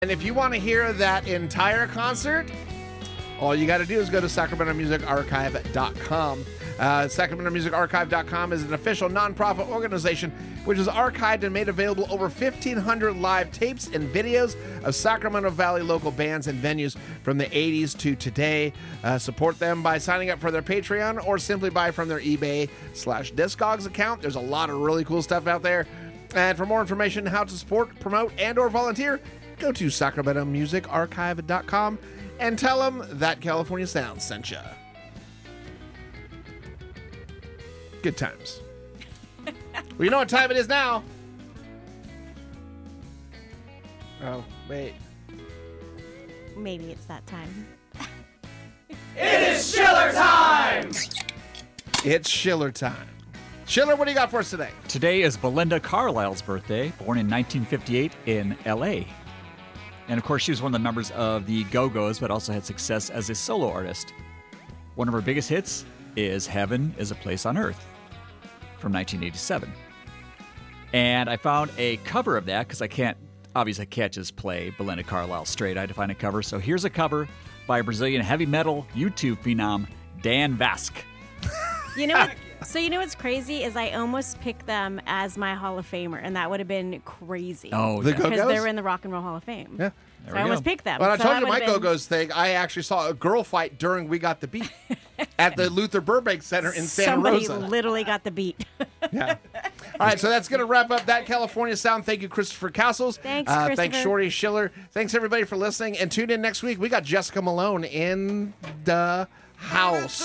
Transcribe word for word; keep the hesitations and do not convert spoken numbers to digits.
And if you want to hear that entire concert, all you got to do is go to Sacramento Music Archive dot com. Uh, Sacramento Music Archive dot com is an official nonprofit organization which has archived and made available over fifteen hundred live tapes and videos of Sacramento Valley local bands and venues from the eighties to today. Uh, support them by signing up for their Patreon or simply buy from their eBay slash Discogs account. There's a lot of really cool stuff out there. And for more information on how to support, promote, and or volunteer, go to Sacramento Music Archive dot com and tell them that California Sound sent you. Good times. Well, you know what time it is now. Oh, wait. Maybe it's that time. It is Schiller time! It's Schiller time. Schiller, what do you got for us today? Today is Belinda Carlisle's birthday, born in nineteen fifty-eight in L A. And of course, she was one of the members of the Go-Go's, but also had success as a solo artist. One of her biggest hits is Heaven is a Place on Earth from nineteen eighty-seven. And I found a cover of that because I can't, obviously I can't just play Belinda Carlisle straight. I had to find a cover. So here's a cover by Brazilian heavy metal YouTube phenom Dan Vasc. You know what? So you know what's crazy is I almost picked them as my Hall of Famer, and that would have been crazy. Oh, The yeah. Go-Go's? Because they're in the Rock and Roll Hall of Fame. Yeah. So we I almost go. picked them. Well, I So told that you my would've been- Go-Go's thing. I actually saw a girl fight during We Got the Beat at the Luther Burbank Center in Santa Somebody Rosa. literally got the beat. Yeah. All right, so that's going to wrap up that California Sound. Thank you, Christopher Castles. Thanks, uh, Thanks, Christopher. Shorty Schiller. Thanks, everybody, for listening. And tune in next week. We got Jessica Malone in the house.